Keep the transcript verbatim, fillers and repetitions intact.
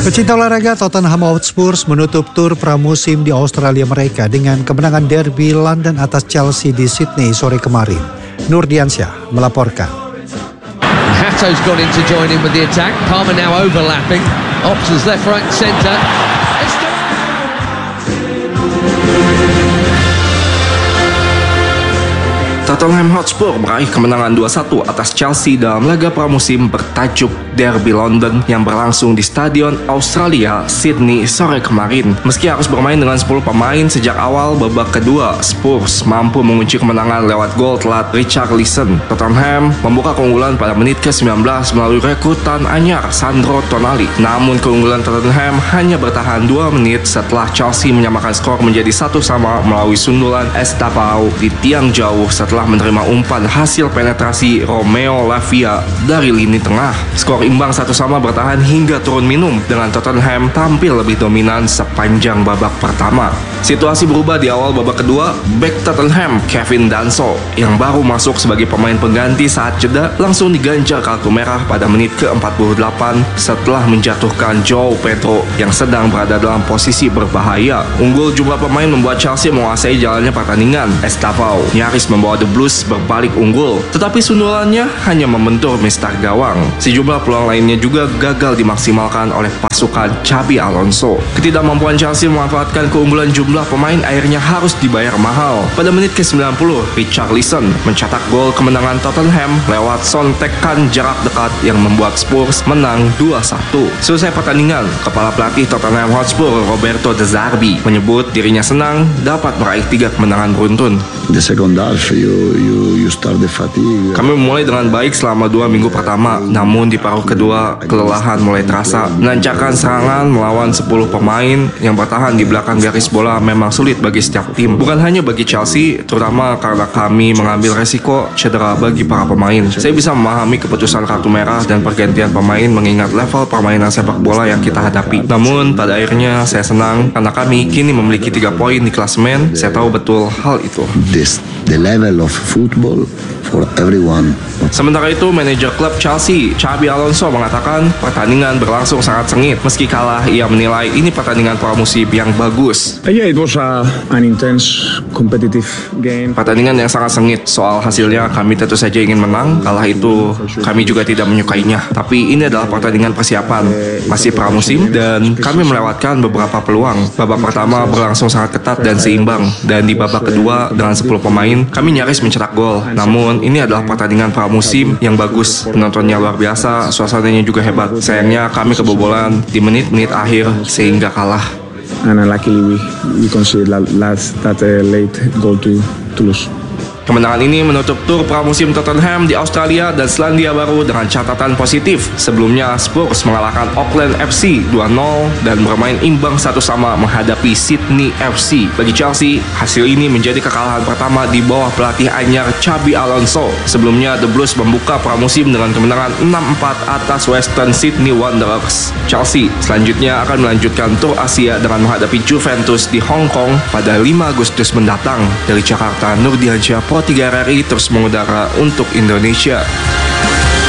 Pecinta olahraga, Tottenham Hotspur menutup tur pramusim di Australia mereka dengan kemenangan derby London atas Chelsea di Sydney sore kemarin. Nur Diansyah melaporkan. Hatto's got in to join in with the attack. Palmer now overlapping. Options left, right, centre. Tottenham Hotspur meraih kemenangan dua satu atas Chelsea dalam laga pramusim bertajuk Derby London yang berlangsung di Stadion Australia, Sydney sore kemarin. Meski harus bermain dengan sepuluh pemain sejak awal babak kedua, Spurs mampu mengunci kemenangan lewat gol telat Richarlison. Tottenham membuka keunggulan pada menit ke sembilan belas melalui rekrutan anyar Sandro Tonali. Namun keunggulan Tottenham hanya bertahan dua menit setelah Chelsea menyamakan skor menjadi satu sama melalui sundulan Estevao di tiang jauh setelah menerima umpan hasil penetrasi Romeo Lavia dari lini tengah. Skor imbang satu sama bertahan hingga turun minum dengan Tottenham tampil lebih dominan sepanjang babak pertama. Situasi berubah di awal babak kedua. Bek Tottenham Kevin Danso yang baru masuk sebagai pemain pengganti saat jeda langsung diganjar kartu merah pada menit ke empat puluh delapan setelah menjatuhkan João Pedro yang sedang berada dalam posisi berbahaya. Unggul jumlah pemain membuat Chelsea menguasai jalannya pertandingan. Estevao nyaris membawa The Blues berbalik unggul, tetapi sundulannya hanya membentur mister gawang. Sejumlah peluang lainnya juga gagal dimaksimalkan oleh pasukan Xabi Alonso. Ketidakmampuan Chelsea memanfaatkan keunggulan jumlah pemain akhirnya harus dibayar mahal. Pada menit ke sembilan puluh, Richarlison mencetak gol kemenangan Tottenham lewat sontekan jarak dekat yang membuat Spurs menang dua satu. Selesai pertandingan, kepala pelatih Tottenham Hotspur Roberto De Zerbi menyebut dirinya senang dapat meraih tiga kemenangan beruntun. The second half, you, you, you start the fatigue. Kami memulai dengan baik selama dua minggu pertama, namun di paruh kedua kelelahan mulai terasa. Melancarkan serangan melawan sepuluh pemain yang bertahan di belakang garis bola memang sulit bagi setiap tim. Bukan hanya bagi Chelsea, terutama karena kami mengambil resiko cedera bagi para pemain. Saya bisa memahami keputusan kartu merah dan pergantian pemain mengingat level permainan sepak bola yang kita hadapi. Namun pada akhirnya saya senang karena kami kini memiliki tiga poin di klasemen. Saya tahu betul hal itu. This, the level of football for everyone. Sementara itu, manajer klub Chelsea, Xabi Alonso mengatakan pertandingan berlangsung sangat sengit. Meski kalah, ia menilai ini pertandingan pramusim yang bagus. Yeah, it was a, an intense competitive game. Pertandingan yang sangat sengit. Soal hasilnya, kami tentu saja ingin menang. Kalah itu, kami juga tidak menyukainya. Tapi ini adalah pertandingan persiapan. Masih pramusim dan kami melewatkan beberapa peluang. Babak pertama berlangsung sangat ketat dan seimbang. Dan di babak kedua dengan sepuluh pemain, kami nyaris mencetak gol. Namun, ini adalah pertandingan pramusim yang bagus. Penontonnya luar biasa, suasananya juga hebat. Sayangnya kami kebobolan di menit-menit akhir sehingga kalah. And uh, luckily we we conceded that last that uh, late goal to to lose. Kemenangan ini menutup tur pramusim Tottenham di Australia dan Selandia Baru dengan catatan positif. Sebelumnya Spurs mengalahkan Auckland F C dua nol dan bermain imbang satu sama menghadapi Sydney F C. Bagi Chelsea, hasil ini menjadi kekalahan pertama di bawah pelatih anyar Xabi Alonso. Sebelumnya The Blues membuka pramusim dengan kemenangan enam empat atas Western Sydney Wanderers. Chelsea selanjutnya akan melanjutkan tur Asia dengan menghadapi Juventus di Hong Kong pada lima Agustus mendatang. Dari Jakarta, Nur Diansyah, Pro tiga R R I terus mengudara untuk Indonesia.